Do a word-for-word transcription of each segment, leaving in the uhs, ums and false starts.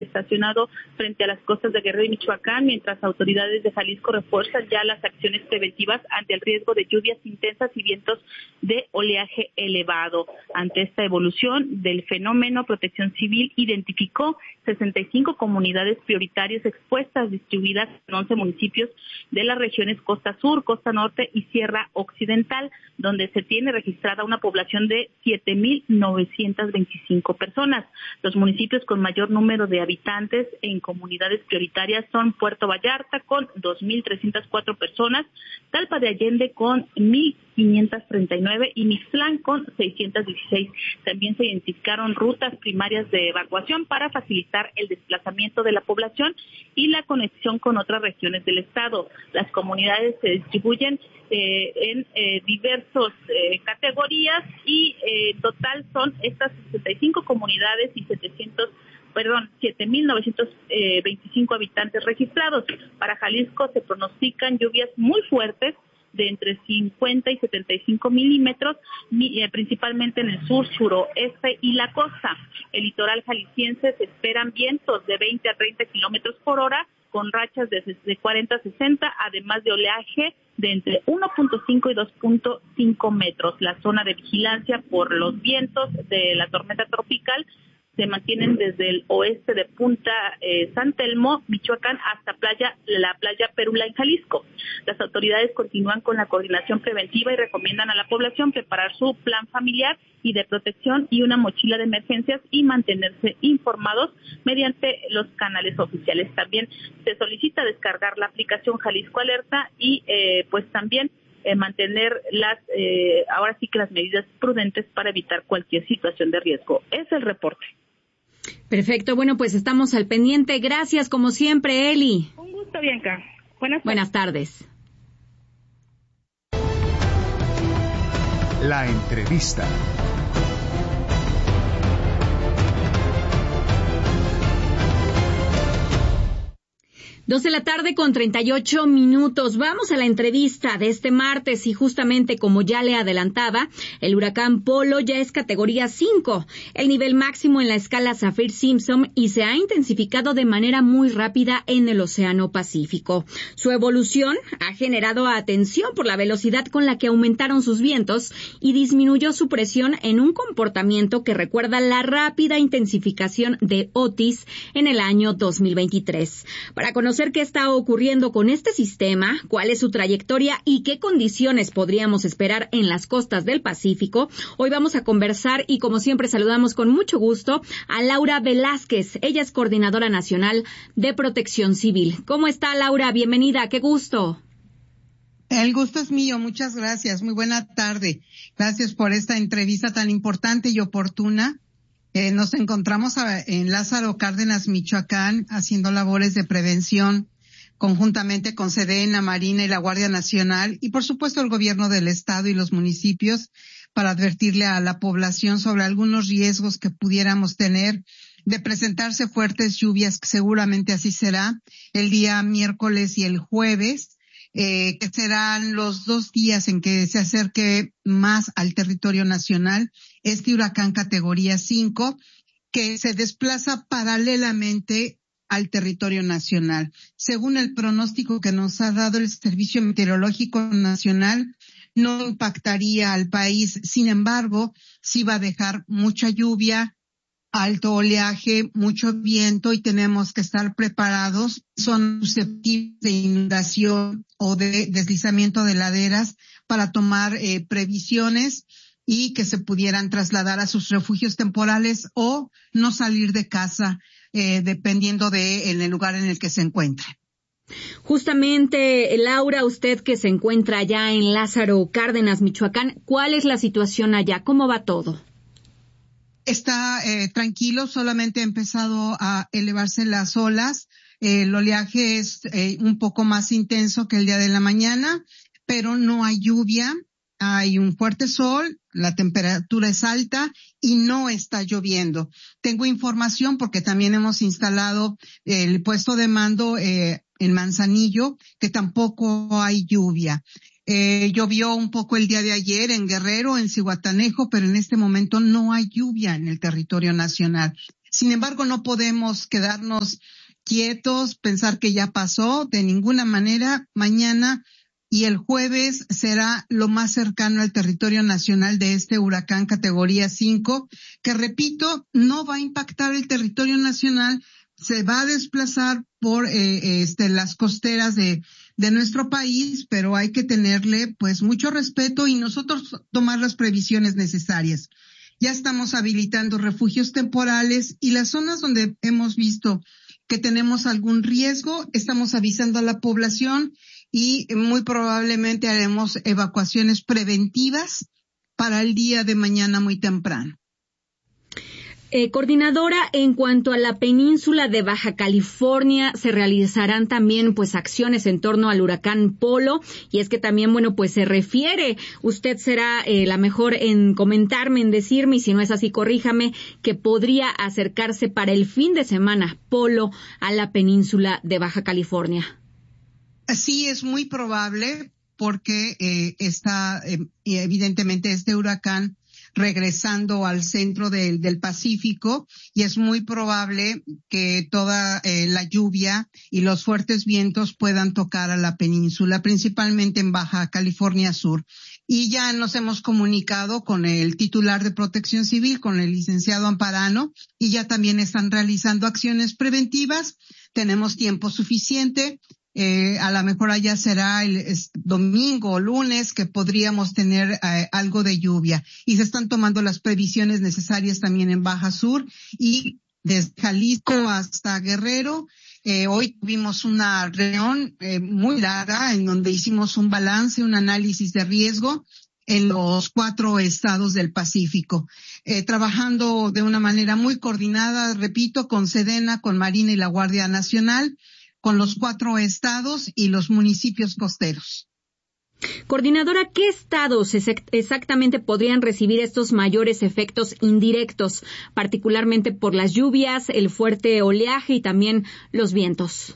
estacionado frente a las costas de Guerrero y Michoacán, mientras autoridades de Jalisco refuerzan ya las acciones preventivas ante el riesgo de lluvias intensas y vientos de oleaje elevado. Ante esta evolución del fenómeno, Protección Civil identificó sesenta y cinco comunidades prioritarias expuestas distribuidas en once municipios de las regiones Costa Sur, Costa Norte y Sierra Occidental, donde se tiene registrada una población de siete mil novecientas veinticinco personas. Los municipios con mayor número de habitantes en comunidades prioritarias son Puerto Vallarta con dos mil trescientas cuatro personas, Talpa de Allende con mil quinientas treinta y nueve y Mixtlán con seiscientas dieciséis. También se identificaron rutas primarias de evacuación para facilitar el desplazamiento de la población y la conexión con otras regiones del estado. Las comunidades se distribuyen eh, en eh, diversas eh, categorías y en eh, total son estas sesenta y cinco comunidades y setecientos perdón, siete mil novecientos veinticinco habitantes registrados. Para Jalisco se pronostican lluvias muy fuertes de entre cincuenta y setenta y cinco milímetros, principalmente en el sur, suroeste y la costa. El litoral jalisciense se esperan vientos de veinte a treinta kilómetros por hora, con rachas de, de cuarenta a sesenta, además de oleaje de entre uno punto cinco y dos punto cinco metros. La zona de vigilancia por los vientos de la tormenta tropical se mantienen desde el oeste de Punta eh, San Telmo, Michoacán, hasta playa la playa Perula en Jalisco. Las autoridades continúan con la coordinación preventiva y recomiendan a la población preparar su plan familiar y de protección y una mochila de emergencias y mantenerse informados mediante los canales oficiales. También se solicita descargar la aplicación Jalisco Alerta y eh, pues también eh, mantener las eh, ahora sí que las medidas prudentes para evitar cualquier situación de riesgo. Es el reporte. Perfecto, bueno, pues estamos al pendiente. Gracias, como siempre, Eli. Un gusto, Bianca. Buenas tardes. Buenas tardes. La entrevista. Dos de la tarde con treinta y ocho minutos. Vamos a la entrevista de este martes y justamente como ya le adelantaba, el huracán Polo ya es categoría cinco, el nivel máximo en la escala Saffir-Simpson y se ha intensificado de manera muy rápida en el Océano Pacífico. Su evolución ha generado atención por la velocidad con la que aumentaron sus vientos y disminuyó su presión en un comportamiento que recuerda la rápida intensificación de Otis en el año dos mil veintitrés. Para conocer qué está ocurriendo con este sistema, cuál es su trayectoria y qué condiciones podríamos esperar en las costas del Pacífico, hoy vamos a conversar y como siempre saludamos con mucho gusto a Laura Velázquez. Ella es coordinadora nacional de Protección Civil. ¿Cómo está, Laura? Bienvenida, qué gusto. El gusto es mío, muchas gracias. Muy buena tarde. Gracias por esta entrevista tan importante y oportuna. Eh, nos encontramos a, en Lázaro Cárdenas, Michoacán, haciendo labores de prevención conjuntamente con Sedena, Marina y la Guardia Nacional y por supuesto el gobierno del estado y los municipios para advertirle a la población sobre algunos riesgos que pudiéramos tener de presentarse fuertes lluvias, que seguramente así será el día miércoles y el jueves. Eh, que serán los dos días en que se acerque más al territorio nacional este huracán categoría cinco, que se desplaza paralelamente al territorio nacional. Según el pronóstico que nos ha dado el Servicio Meteorológico Nacional, no impactaría al país, sin embargo, sí va a dejar mucha lluvia, alto oleaje, mucho viento y tenemos que estar preparados. Son susceptibles de inundación o de deslizamiento de laderas para tomar eh, previsiones y que se pudieran trasladar a sus refugios temporales o no salir de casa eh, dependiendo de en el lugar en el que se encuentre. Justamente, Laura, usted que se encuentra allá en Lázaro Cárdenas, Michoacán, ¿cuál es la situación allá? ¿Cómo va todo? Está eh, tranquilo, solamente ha empezado a elevarse las olas. Eh, el oleaje es eh, un poco más intenso que el día de la mañana, pero no hay lluvia, hay un fuerte sol, la temperatura es alta y no está lloviendo. Tengo información porque también hemos instalado el puesto de mando eh, en Manzanillo, que tampoco hay lluvia. Eh, llovió un poco el día de ayer en Guerrero, en Zihuatanejo, pero en este momento no hay lluvia en el territorio nacional. Sin embargo, no podemos quedarnos quietos, pensar que ya pasó, de ninguna manera. Mañana y el jueves será lo más cercano al territorio nacional de este huracán categoría cinco, que repito, no va a impactar el territorio nacional, se va a desplazar por eh, este, las costeras de, de nuestro país, pero hay que tenerle pues mucho respeto y nosotros tomar las previsiones necesarias. Ya estamos habilitando refugios temporales y las zonas donde hemos visto que tenemos algún riesgo, estamos avisando a la población y muy probablemente haremos evacuaciones preventivas para el día de mañana muy temprano. Eh, coordinadora, en cuanto a la península de Baja California, se realizarán también pues acciones en torno al huracán Polo, y es que también, bueno, pues se refiere, usted será eh, la mejor en comentarme, en decirme, y si no es así, corríjame, que podría acercarse para el fin de semana Polo a la península de Baja California. Sí, es muy probable porque eh, está eh, evidentemente este huracán regresando al centro del, del Pacífico y es muy probable que toda eh, la lluvia y los fuertes vientos puedan tocar a la península, principalmente en Baja California Sur. Y ya nos hemos comunicado con el titular de Protección Civil, con el licenciado Amparano, y ya también están realizando acciones preventivas. Tenemos tiempo suficiente. Eh, a lo mejor allá será el es, domingo o lunes que podríamos tener eh, algo de lluvia y se están tomando las previsiones necesarias también en Baja Sur y desde Jalisco hasta Guerrero. Eh, hoy tuvimos una reunión eh, muy larga en donde hicimos un balance, un análisis de riesgo en los cuatro estados del Pacífico, eh, trabajando de una manera muy coordinada, repito, con Sedena, con Marina y la Guardia Nacional, con los cuatro estados y los municipios costeros. Coordinadora, ¿qué estados exactamente podrían recibir estos mayores efectos indirectos, particularmente por las lluvias, el fuerte oleaje y también los vientos?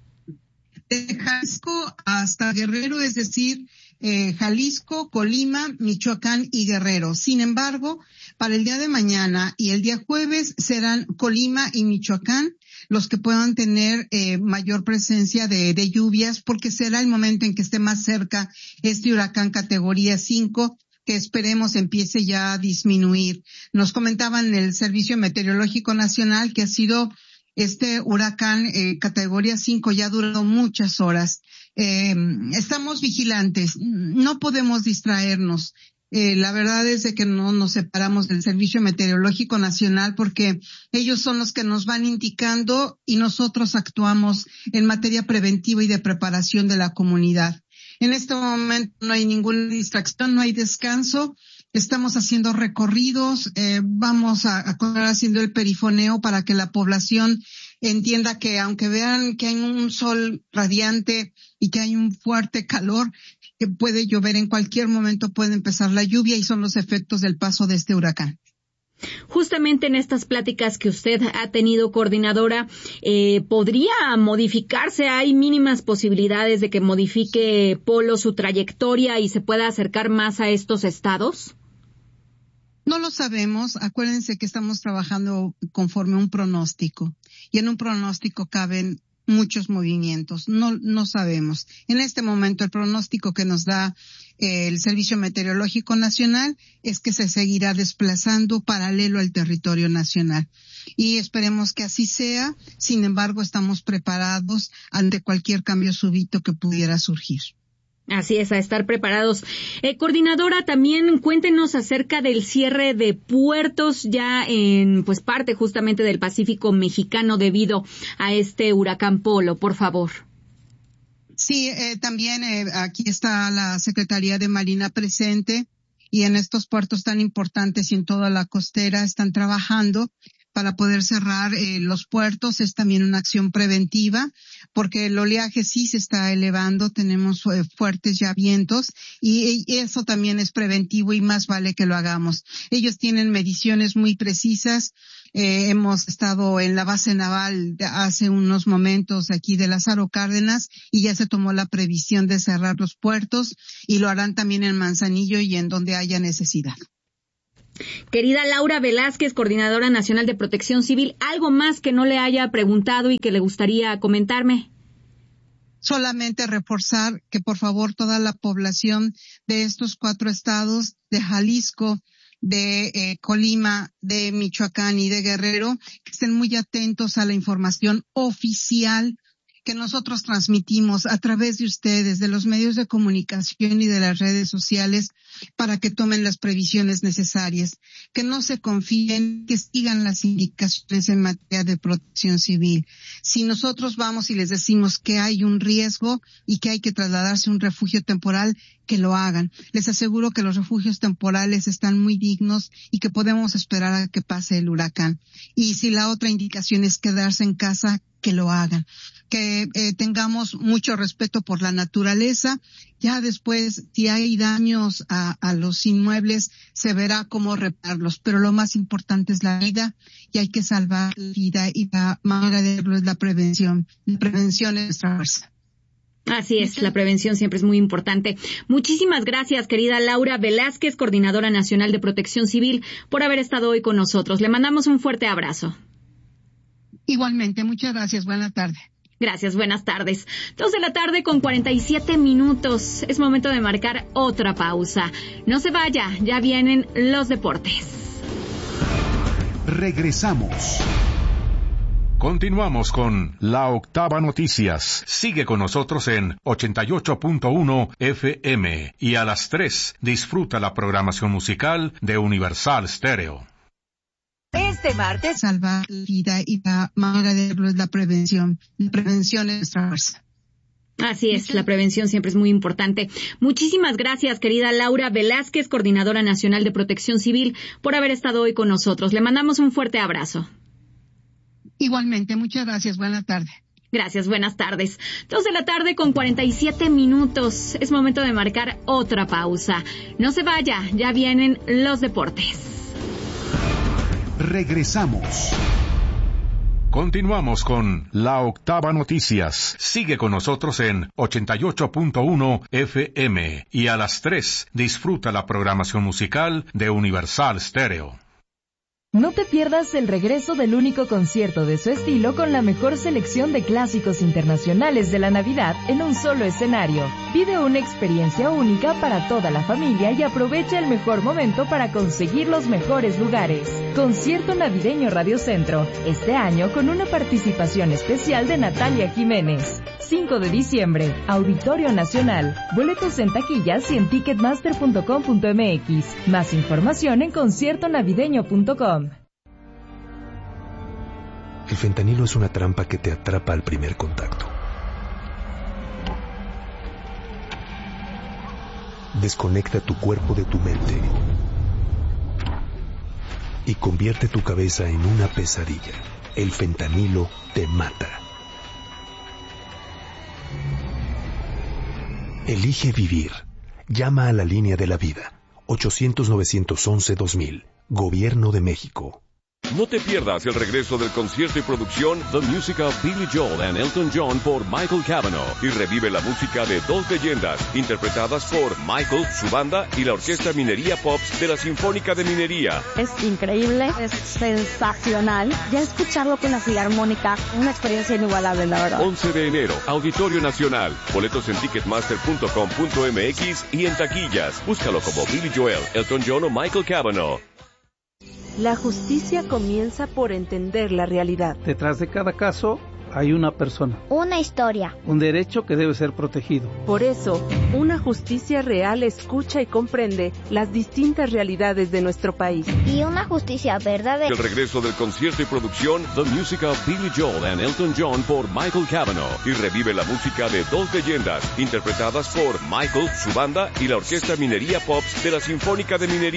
De Jalisco hasta Guerrero, es decir, eh, Jalisco, Colima, Michoacán y Guerrero. Sin embargo, para el día de mañana y el día jueves serán Colima y Michoacán los que puedan tener eh, mayor presencia de, de lluvias, porque será el momento en que esté más cerca este huracán categoría cinco, que esperemos empiece ya a disminuir. Nos comentaban el Servicio Meteorológico Nacional que ha sido este huracán eh, categoría cinco ya ha durado muchas horas. Eh, estamos vigilantes, no podemos distraernos. Eh, la verdad es de que no nos separamos del Servicio Meteorológico Nacional porque ellos son los que nos van indicando y nosotros actuamos en materia preventiva y de preparación de la comunidad. En este momento no hay ninguna distracción, no hay descanso. Estamos haciendo recorridos, eh, vamos a, a continuar haciendo el perifoneo para que la población entienda que aunque vean que hay un sol radiante y que hay un fuerte calor, que puede llover en cualquier momento, puede empezar la lluvia y son los efectos del paso de este huracán. Justamente en estas pláticas que usted ha tenido, coordinadora, eh, ¿podría modificarse? ¿Hay mínimas posibilidades de que modifique Polo su trayectoria y se pueda acercar más a estos estados? No lo sabemos. Acuérdense que estamos trabajando conforme a un pronóstico y en un pronóstico caben muchos movimientos. No, no sabemos. En este momento el pronóstico que nos da eh, el Servicio Meteorológico Nacional es que se seguirá desplazando paralelo al territorio nacional. Y esperemos que así sea. Sin embargo, estamos preparados ante cualquier cambio súbito que pudiera surgir. Así es, a estar preparados. Eh, coordinadora, también cuéntenos acerca del cierre de puertos ya en pues parte justamente del Pacífico mexicano debido a este huracán Polo, por favor. Sí, eh, también eh, aquí está la Secretaría de Marina presente y en estos puertos tan importantes y en toda la costera están trabajando para poder cerrar eh, los puertos. Es también una acción preventiva porque el oleaje sí se está elevando, tenemos eh, fuertes ya vientos y, y eso también es preventivo y más vale que lo hagamos. Ellos tienen mediciones muy precisas. Eh, hemos estado en la base naval hace unos momentos aquí de Lázaro Cárdenas y ya se tomó la previsión de cerrar los puertos y lo harán también en Manzanillo y en donde haya necesidad. Querida Laura Velázquez, Coordinadora Nacional de Protección Civil, ¿algo más que no le haya preguntado y que le gustaría comentarme? Solamente reforzar que por favor toda la población de estos cuatro estados, de Jalisco, de eh, Colima, de Michoacán y de Guerrero, que estén muy atentos a la información oficial que nosotros transmitimos a través de ustedes, de los medios de comunicación y de las redes sociales, para que tomen las previsiones necesarias, que no se confíen, que sigan las indicaciones en materia de protección civil. Si nosotros vamos y les decimos que hay un riesgo y que hay que trasladarse a un refugio temporal, que lo hagan. Les aseguro que los refugios temporales están muy dignos y que podemos esperar a que pase el huracán. Y si la otra indicación es quedarse en casa, que lo hagan. Que eh, tengamos mucho respeto por la naturaleza. Ya después, si hay daños a, a los inmuebles, se verá cómo repararlos. Pero lo más importante es la vida y hay que salvar la vida, y la manera de hacerlo es la prevención. La prevención es nuestra fuerza. Así es, la prevención siempre es muy importante. Muchísimas gracias, querida Laura Velázquez, Coordinadora Nacional de Protección Civil, por haber estado hoy con nosotros. Le mandamos un fuerte abrazo. Igualmente, muchas gracias. Buena tarde. Gracias, buenas tardes. Dos de la tarde con cuarenta y siete minutos. Es momento de marcar otra pausa. No se vaya, ya vienen los deportes. Regresamos. Continuamos con La Octava Noticias. Sigue con nosotros en ochenta y ocho punto uno F M y a las tres disfruta la programación musical de Universal Stereo. Este martes, salvar la vida y la manera de hacerlo es la prevención. La prevención es nuestra fuerza. Así es, la prevención siempre es muy importante. Muchísimas gracias, querida Laura Velázquez, Coordinadora Nacional de Protección Civil, por haber estado hoy con nosotros. Le mandamos un fuerte abrazo. Igualmente, muchas gracias. Buena tarde. Gracias, buenas tardes. Dos de la tarde con cuarenta y siete minutos. Es momento de marcar otra pausa. No se vaya, ya vienen los deportes. Regresamos. Continuamos con La Octava Noticias. Sigue con nosotros en ochenta y ocho punto uno F M y a las tres disfruta la programación musical de Universal Stereo. No te pierdas el regreso del único concierto de su estilo con la mejor selección de clásicos internacionales de la Navidad en un solo escenario. Vive una experiencia única para toda la familia y aprovecha el mejor momento para conseguir los mejores lugares. Concierto Navideño Radio Centro, este año con una participación especial de Natalia Jiménez. cinco de diciembre, Auditorio Nacional. Boletos en taquillas y en ticketmaster punto com punto m x. Más información en concierto navideño punto com. El fentanilo es una trampa que te atrapa al primer contacto. Desconecta tu cuerpo de tu mente y convierte tu cabeza en una pesadilla. El fentanilo te mata. Elige vivir. Llama a la línea de la vida. ochocientos novecientos once dos mil. Gobierno de México. No te pierdas el regreso del concierto y producción The Music of Billy Joel and Elton John por Michael Cavanaugh y revive la música de dos leyendas interpretadas por Michael, su banda y la Orquesta Minería Pops de la Sinfónica de Minería. Es increíble, es sensacional. Ya escucharlo con la filarmónica, una experiencia inigualable, la verdad. once de enero, Auditorio Nacional. Boletos en ticketmaster punto com punto m x y en taquillas. Búscalo como Billy Joel, Elton John o Michael Cavanaugh. La justicia comienza por entender la realidad. Detrás de cada caso hay una persona. Una historia. Un derecho que debe ser protegido. Por eso, una justicia real escucha y comprende las distintas realidades de nuestro país. Y una justicia verdadera. El regreso del concierto y producción The Music of Billy Joel and Elton John por Michael Cavanaugh y revive la música de dos leyendas interpretadas por Michael, su banda y la Orquesta Minería Pops de la Sinfónica de Minería.